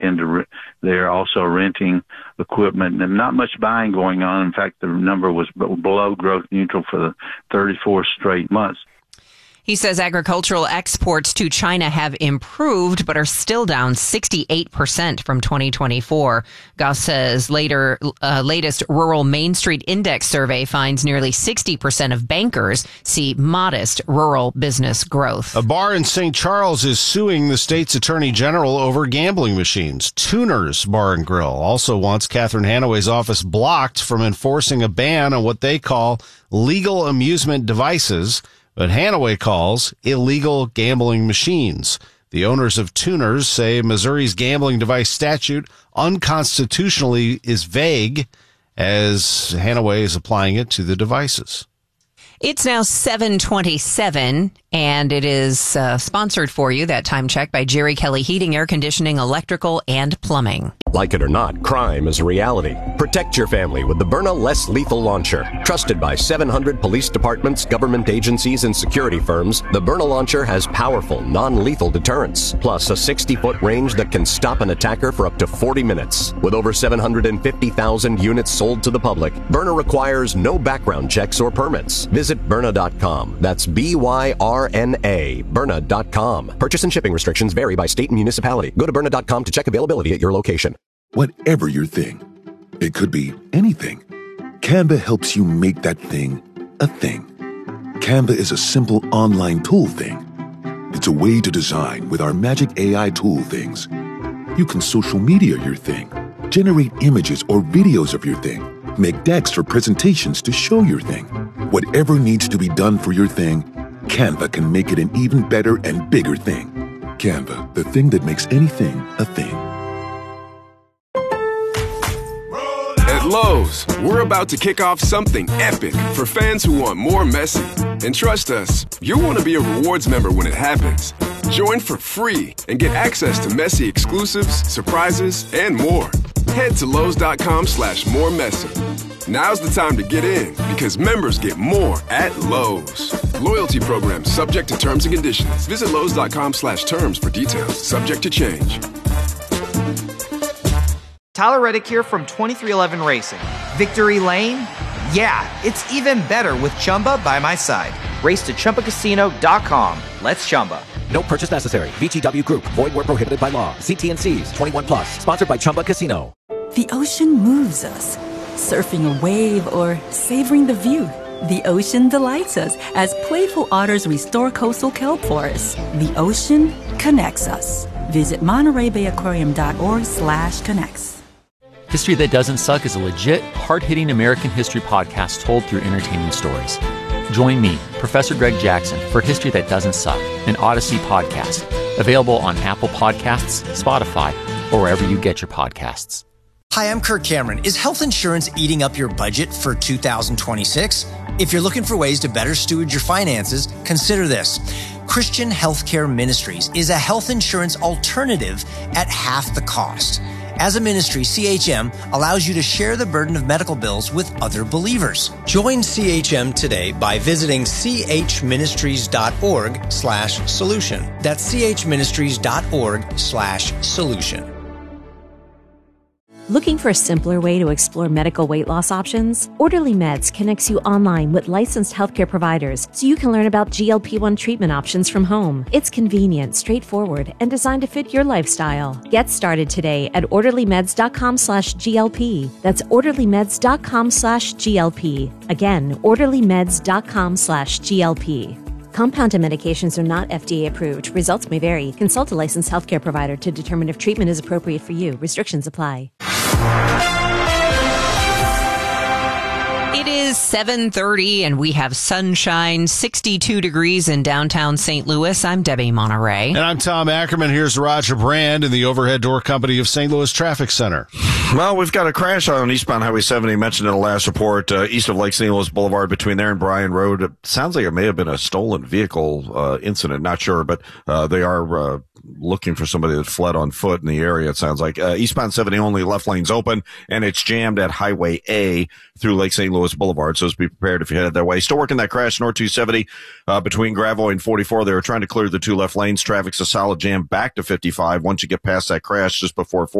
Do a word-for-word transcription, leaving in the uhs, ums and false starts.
into, they're also renting equipment and not much buying going on. In fact, the number was below growth neutral for the thirty-four straight months. He says agricultural exports to China have improved, but are still down sixty-eight percent from twenty twenty-four. Gauss says later, uh, latest Rural Main Street Index survey finds nearly sixty percent of bankers see modest rural business growth. A bar in Saint Charles is suing the state's attorney general over gambling machines. Tuners Bar and Grill also wants Catherine Hanaway's office blocked from enforcing a ban on what they call legal amusement devices, but Hanaway calls illegal gambling machines. The owners of Tuners say Missouri's gambling device statute unconstitutionally is vague, as Hanaway is applying it to the devices. It's now seven twenty-seven, and it is uh, sponsored for you, that time check, by Jerry Kelly Heating, Air Conditioning, Electrical, and Plumbing. Like it or not, crime is a reality. Protect your family with the Byrna Less Lethal Launcher. Trusted by seven hundred police departments, government agencies, and security firms, the Byrna Launcher has powerful, non-lethal deterrence, plus a sixty-foot range that can stop an attacker for up to forty minutes. With over seven hundred fifty thousand units sold to the public, Byrna requires no background checks or permits. Visit Byrna dot com. That's B Y R N A, Byrna dot com. Purchase and shipping restrictions vary by state and municipality. Go to Byrna dot com to check availability at your location. Whatever your thing, it could be anything. Canva helps you make that thing a thing. Canva is a simple online tool thing. It's a way to design with our magic A I tool things. You can social media your thing, generate images or videos of your thing, make decks or presentations to show your thing. Whatever needs to be done for your thing, Canva can make it an even better and bigger thing. Canva, the thing that makes anything a thing. At Lowe's, we're about to kick off something epic for fans who want more Messi. And trust us, you'll want to be a rewards member when it happens. Join for free and get access to Messi exclusives, surprises, and more. Head to Lowe's dot com slash more Messi. Now's the time to get in, because members get more at Lowe's. Loyalty program subject to terms and conditions. Visit Lowe's dot com slash terms for details. Subject to change. Tyler Reddick here from twenty-three eleven Racing. Victory Lane? Yeah, it's even better with Chumba by my side. Race to Chumba Casino dot com. Let's Chumba. No purchase necessary. V G W Group. Void where prohibited by law. See T and C's. twenty-one plus. Sponsored by Chumba Casino. The ocean moves us. Surfing a wave or savoring the view. The ocean delights us as playful otters restore coastal kelp forests. The ocean connects us. Visit Monterey Bay Aquarium dot org slash connects. History That Doesn't Suck is a legit, hard-hitting American history podcast told through entertaining stories. Join me, Professor Greg Jackson, for History That Doesn't Suck, an Odyssey podcast, available on Apple Podcasts, Spotify, or wherever you get your podcasts. Hi, I'm Kirk Cameron. Is health insurance eating up your budget for two thousand twenty-six? If you're looking for ways to better steward your finances, consider this. Christian Healthcare Ministries is a health insurance alternative at half the cost. As a ministry, C H M allows you to share the burden of medical bills with other believers. Join C H M today by visiting chministries.org slash solution. That's chministries.org slash solution. Looking for a simpler way to explore medical weight loss options? Orderly Meds connects you online with licensed healthcare providers so you can learn about G L P one treatment options from home. It's convenient, straightforward, and designed to fit your lifestyle. Get started today at orderlymeds.com slash GLP. That's orderlymeds.com slash GLP. Again, orderlymeds.com slash GLP. Compounded medications are not F D A approved. Results may vary. Consult a licensed healthcare provider to determine if treatment is appropriate for you. Restrictions apply. It is seven thirty and we have sunshine, sixty-two degrees in downtown Saint Louis. I'm Debbie Monterey. And I'm Tom Ackerman. Here's Roger Brand in the Overhead Door Company of Saint Louis Traffic Center. Well, we've got a crash on eastbound Highway seventy, mentioned in the last report, uh, east of Lake Saint Louis Boulevard between there and Bryan Road. It sounds like it may have been a stolen vehicle uh, incident. Not sure, but uh, they are uh, looking for somebody that fled on foot in the area, it sounds like. Uh, eastbound seventy only, left lane's open, and it's jammed at Highway A through Lake Saint Louis Boulevard, so be prepared if you're headed that way. Still working that crash, North two seventy, uh, between Gravois and forty-four. They were trying to clear the two left lanes. Traffic's a solid jam back to fifty-five once you get past that crash just before